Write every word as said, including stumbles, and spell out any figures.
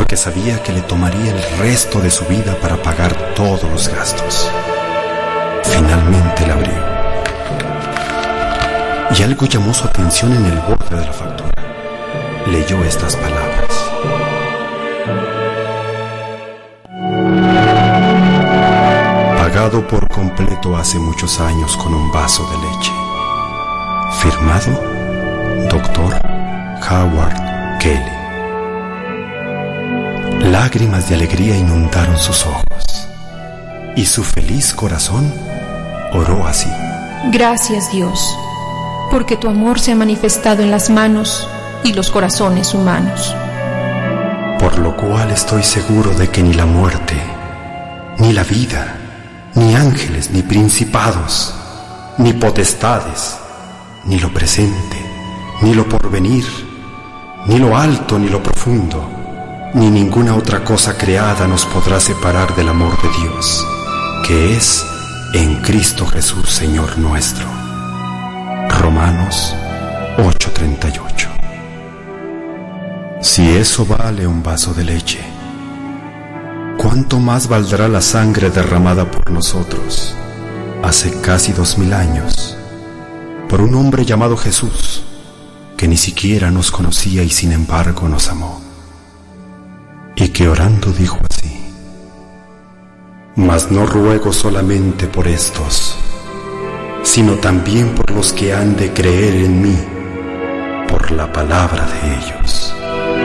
porque sabía que le tomaría el resto de su vida para pagar todos los gastos. Finalmente la abrió, y algo llamó su atención en el borde de la factura. Leyó estas palabras: pagado por completo hace muchos años con un vaso de leche. Firmado doctor Howard Kelly. Lágrimas de alegría inundaron sus ojos, y su feliz corazón oró así: gracias, Dios, porque tu amor se ha manifestado en las manos y los corazones humanos. Por lo cual estoy seguro de que ni la muerte, ni la vida, ni ángeles, ni principados, ni potestades, ni lo presente, ni lo porvenir, ni lo alto, ni lo profundo, ni ninguna otra cosa creada nos podrá separar del amor de Dios, que es en Cristo Jesús, Señor nuestro. Romanos ocho treinta y ocho. Si eso vale un vaso de leche, ¿cuánto más valdrá la sangre derramada por nosotros hace casi dos mil años por un hombre llamado Jesús, que ni siquiera nos conocía y sin embargo nos amó, y que orando dijo así: mas no ruego solamente por estos, sino también por los que han de creer en mí por la palabra de ellos.